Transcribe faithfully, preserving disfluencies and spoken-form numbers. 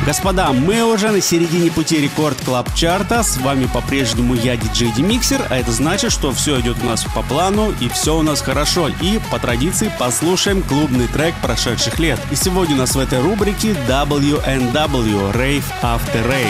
Господа, мы уже на середине пути Рекорд Клаб Чарта. С вами по-прежнему я, диджей Демиксер, а это значит, что все идет у нас по плану и все у нас хорошо. И по традиции послушаем клубный трек прошедших лет. И сегодня у нас в этой рубрике дабл ю эн дабл ю Rave After Rave.